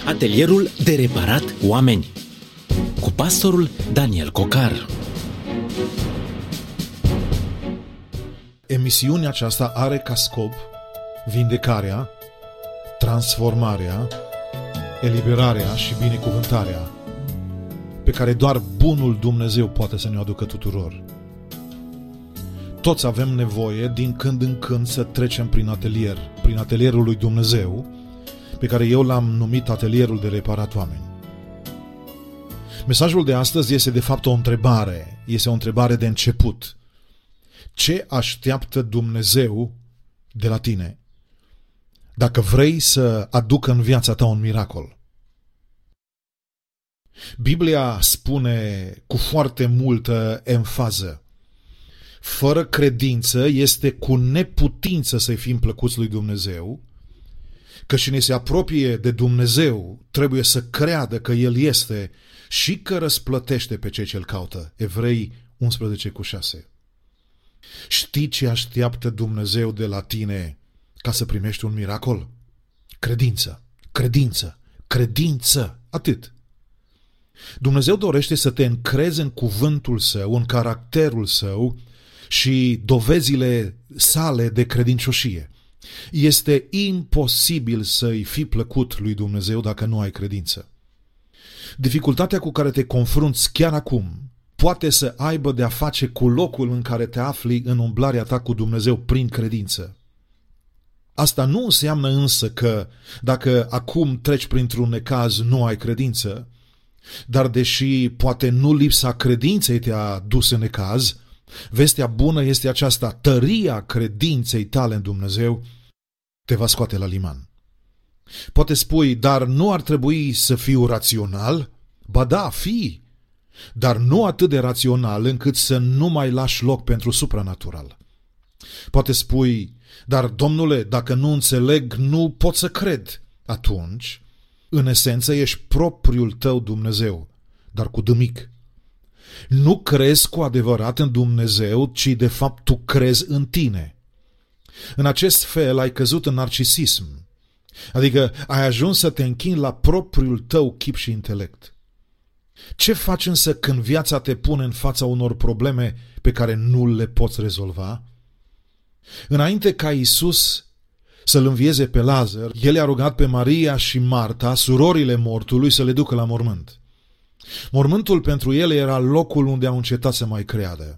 Atelierul de reparat oameni cu pastorul Daniel Cocar. Emisiunea aceasta are ca scop vindecarea, transformarea, eliberarea și binecuvântarea pe care doar bunul Dumnezeu poate să ne aducă tuturor. Toți avem nevoie din când în când să trecem prin atelierul lui Dumnezeu, pe care eu l-am numit atelierul de reparat oameni. Mesajul de astăzi este de fapt o întrebare, este o întrebare de început. Ce așteaptă Dumnezeu de la tine dacă vrei să aducă în viața ta un miracol? Biblia spune cu foarte multă emfază: fără credință este cu neputință să-i fim plăcuți lui Dumnezeu, că cine se apropie de Dumnezeu trebuie să creadă că El este și că răsplătește pe cei ce îl caută. Evrei 11:6. Știi ce așteaptă Dumnezeu de la tine ca să primești un miracol? Credință, credință, credință, atât. Dumnezeu dorește să te încrezi în cuvântul Său, în caracterul Său și dovezile sale de credincioșie. Este imposibil să-i fii plăcut lui Dumnezeu dacă nu ai credință. Dificultatea cu care te confrunți chiar acum poate să aibă de-a face cu locul în care te afli în umblarea ta cu Dumnezeu prin credință. Asta nu înseamnă însă că dacă acum treci printr-un necaz nu ai credință, dar deși poate nu lipsa credinței te-a dus în necaz, vestea bună este aceasta: tăria credinței tale în Dumnezeu te va scoate la liman. Poate spui, dar nu ar trebui să fiu rațional? Ba da, fii, dar nu atât de rațional încât să nu mai lași loc pentru supranatural. Poate spui, dar domnule, dacă nu înțeleg, nu pot să cred. Atunci, în esență, ești propriul tău Dumnezeu, dar cu D mic. Nu crezi cu adevărat în Dumnezeu, ci de fapt tu crezi în tine. În acest fel ai căzut în narcisism, adică ai ajuns să te închini la propriul tău chip și intelect. Ce faci însă când viața te pune în fața unor probleme pe care nu le poți rezolva? Înainte ca Iisus să-l învieze pe Lazar, el i-a rugat pe Maria și Marta, surorile mortului, să le ducă la mormânt. Mormântul pentru ele era locul unde au încetat să mai creadă.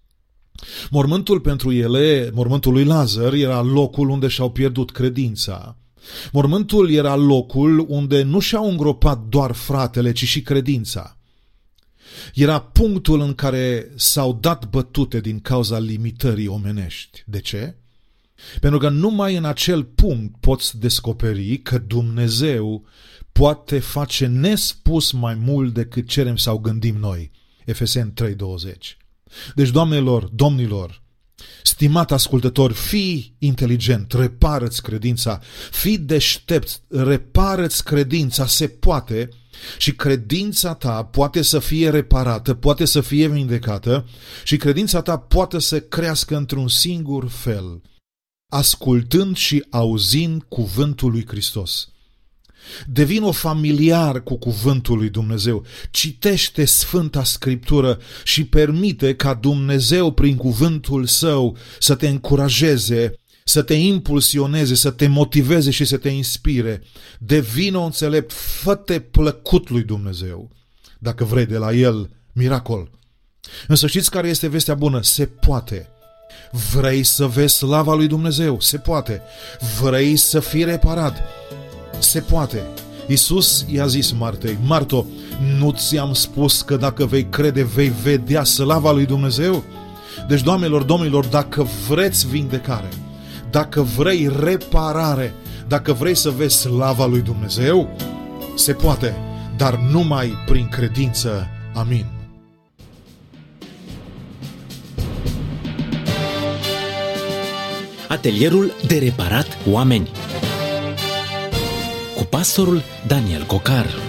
Mormântul pentru ele, mormântul lui Lazar, era locul unde și-au pierdut credința. Mormântul era locul unde nu și-au îngropat doar fratele, ci și credința. Era punctul în care s-au dat bătute din cauza limitării omenești. De ce? Pentru că numai în acel punct poți descoperi că Dumnezeu poate face nespus mai mult decât cerem sau gândim noi. Efeseni 3:20. Deci, doamnelor, domnilor, stimat ascultător, fii inteligent, repară-ți credința, fii deștept, repară-ți credința, se poate, și credința ta poate să fie reparată, poate să fie vindecată și credința ta poate să crească într-un singur fel: ascultând și auzind cuvântul lui Hristos. Devină familiar cu cuvântul lui Dumnezeu, citește Sfânta Scriptură și permite ca Dumnezeu prin cuvântul Său să te încurajeze, să te impulsioneze, să te motiveze și să te inspire. Devină înțelept, fă-te plăcut lui Dumnezeu dacă vrei de la El miracol. Însă știți care este vestea bună? Se poate. Vrei să vezi slava lui Dumnezeu? Se poate. Vrei să fii reparat? Se poate. Iisus i-a zis Martei: Marto, nu ți-am spus că dacă vei crede vei vedea slava lui Dumnezeu? Deci, doamnelor, domnilor, dacă vreți vindecare, dacă vrei reparare, dacă vrei să vezi slava lui Dumnezeu, se poate, dar numai prin credință. Amin. Atelierul de reparat oameni cu pastorul Daniel Cocar.